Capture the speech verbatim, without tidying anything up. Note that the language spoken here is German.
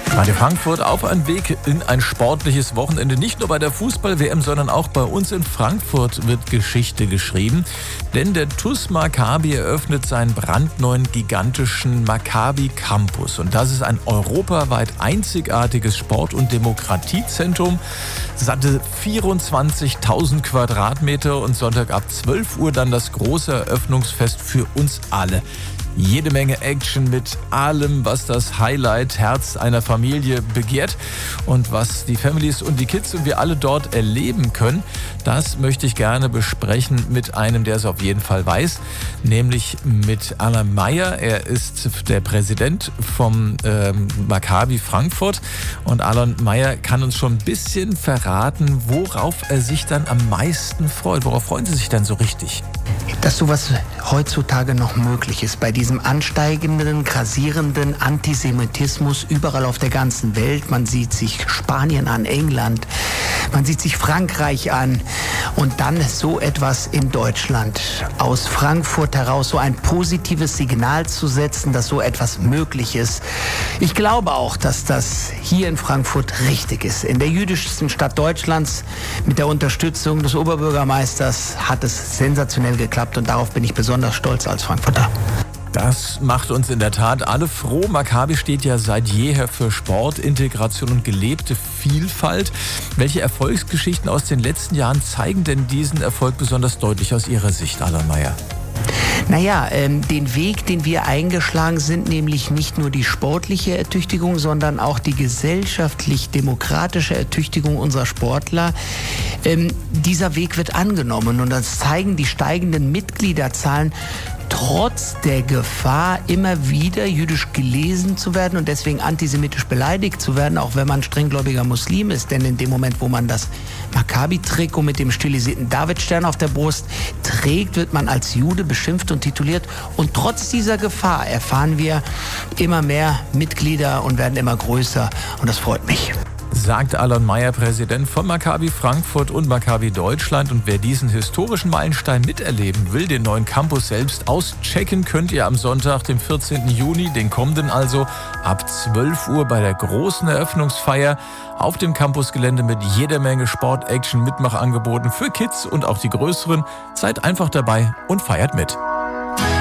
Radio Frankfurt auf einem Weg in ein sportliches Wochenende. Nicht nur bei der Fußball-W M, sondern auch bei uns in Frankfurt wird Geschichte geschrieben. Denn der T U S Maccabi eröffnet seinen brandneuen gigantischen Maccabi Campus. Und das ist ein europaweit einzigartiges Sport- und Demokratiezentrum. Satte vierundzwanzigtausend Quadratmeter und Sonntag ab zwölf Uhr dann das große Eröffnungsfest für uns alle. Jede Menge Action mit allem, was das Highlight-Herz einer Familie begehrt und was die Families und die Kids und wir alle dort erleben können. Das möchte ich gerne besprechen mit einem, der es auf jeden Fall weiß, nämlich mit Alan Meyer. Er ist der Präsident vom ähm, Maccabi Frankfurt und Alan Meyer kann uns schon ein bisschen verraten, worauf er sich dann am meisten freut. Worauf freuen Sie sich denn so richtig? Dass sowas heutzutage noch möglich ist, bei diesem ansteigenden, grassierenden Antisemitismus überall auf der ganzen Welt. Man sieht sich Spanien an, England, man sieht sich Frankreich an und dann so etwas in Deutschland. Aus Frankfurt heraus so ein positives Signal zu setzen, dass so etwas möglich ist. Ich glaube auch, dass das hier in Frankfurt richtig ist. In der jüdischsten Stadt Deutschlands mit der Unterstützung des Oberbürgermeisters hat es sensationell geklappt und darauf bin ich besonders stolz als Frankfurter. Das macht uns in der Tat alle froh. Maccabi steht ja seit jeher für Sport, Integration und gelebte Vielfalt. Welche Erfolgsgeschichten aus den letzten Jahren zeigen denn diesen Erfolg besonders deutlich aus Ihrer Sicht, Alan Meyer? Naja, ähm, den Weg, den wir eingeschlagen sind, nämlich nicht nur die sportliche Ertüchtigung, sondern auch die gesellschaftlich-demokratische Ertüchtigung unserer Sportler. Ähm, dieser Weg wird angenommen und das zeigen die steigenden Mitgliederzahlen. Trotz der Gefahr, immer wieder jüdisch gelesen zu werden und deswegen antisemitisch beleidigt zu werden, auch wenn man strenggläubiger Muslim ist. Denn in dem Moment, wo man das Maccabi-Trikot mit dem stilisierten Davidstern auf der Brust trägt, wird man als Jude beschimpft und tituliert. Und trotz dieser Gefahr erfahren wir immer mehr Mitglieder und werden immer größer. Und das freut mich. Sagt Alan Meyer, Präsident von Maccabi Frankfurt und Maccabi Deutschland. Und wer diesen historischen Meilenstein miterleben will, den neuen Campus selbst auschecken, könnt ihr am Sonntag, dem vierzehnten Juni, den kommenden also, ab zwölf Uhr bei der großen Eröffnungsfeier auf dem Campusgelände mit jeder Menge Sport, Action, Mitmachangeboten für Kids und auch die Größeren. Seid einfach dabei und feiert mit.